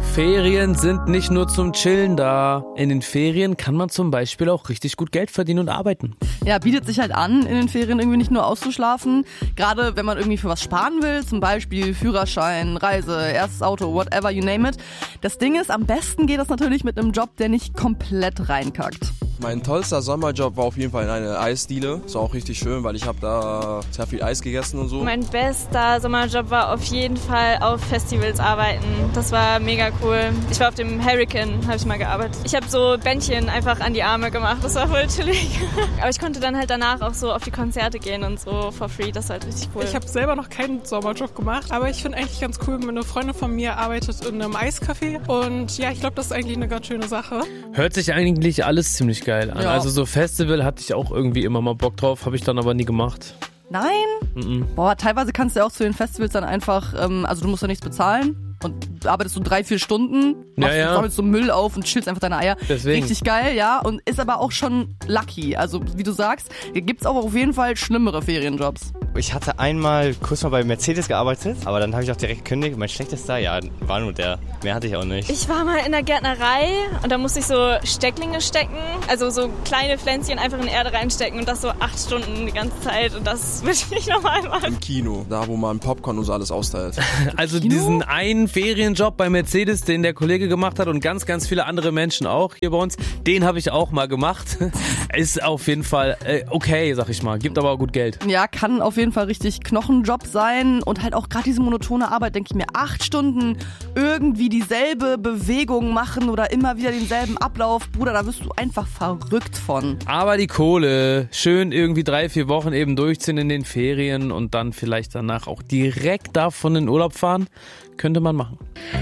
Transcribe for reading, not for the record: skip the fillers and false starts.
Ferien sind nicht nur zum Chillen da. In den Ferien kann man zum Beispiel auch richtig gut Geld verdienen und arbeiten. Ja, bietet sich halt an, in den Ferien irgendwie nicht nur auszuschlafen. Gerade wenn man irgendwie für was sparen will, zum Beispiel Führerschein, Reise, erstes Auto, whatever, you name it. Das Ding ist, am besten geht das natürlich mit einem Job, der nicht komplett reinkackt. Mein tollster Sommerjob war auf jeden Fall in einer Eisdiele. Das war auch richtig schön, weil ich habe da sehr viel Eis gegessen und so. Mein bester Sommerjob war auf jeden Fall auf Festivals arbeiten. Das war mega cool. Ich war auf dem Hurricane, habe ich mal gearbeitet. Ich habe so Bändchen einfach an die Arme gemacht. Das war voll chillig. Aber ich konnte dann halt danach auch so auf die Konzerte gehen und so for free. Das war halt richtig cool. Ich habe selber noch keinen Sommerjob gemacht, aber ich finde eigentlich ganz cool, eine Freundin von mir arbeitet in einem Eiscafé. Und ja, ich glaube, das ist eigentlich eine ganz schöne Sache. Hört sich eigentlich alles ziemlich geil an. Ja. Also so Festival hatte ich auch irgendwie immer mal Bock drauf, habe ich dann aber nie gemacht. Nein? Boah, teilweise kannst du ja auch zu den Festivals dann einfach, also du musst ja nichts bezahlen. Und arbeitest so 3-4 Stunden, sammelst so Müll auf und chillst einfach deine Eier. Deswegen. Richtig geil, ja. Und ist aber auch schon lucky. Also, wie du sagst, gibt's auch auf jeden Fall schlimmere Ferienjobs. Ich hatte einmal kurz mal bei Mercedes gearbeitet, aber dann habe ich auch direkt gekündigt. Mein schlechtester, war nur der. Mehr hatte ich auch nicht. Ich war mal in der Gärtnerei und da musste ich so Stecklinge stecken. Also so kleine Pflänzchen einfach in Erde reinstecken und das so 8 Stunden die ganze Zeit. Und das würde ich nicht nochmal machen. Im Kino, da wo man Popcorn und so alles austeilt. Also diesen einen Ferienjob bei Mercedes, den der Kollege gemacht hat und ganz, ganz viele andere Menschen auch hier bei uns, den habe ich auch mal gemacht. Ist auf jeden Fall okay, sag ich mal. Gibt aber auch gut Geld. Ja, kann auf jeden Fall richtig Knochenjob sein. Und halt auch gerade diese monotone Arbeit, denke ich mir, 8 Stunden irgendwie dieselbe Bewegung machen oder immer wieder denselben Ablauf. Bruder, da wirst du einfach verrückt von. Aber die Kohle, schön irgendwie 3-4 Wochen eben durchziehen in den Ferien und dann vielleicht danach auch direkt davon in den Urlaub fahren, könnte man machen.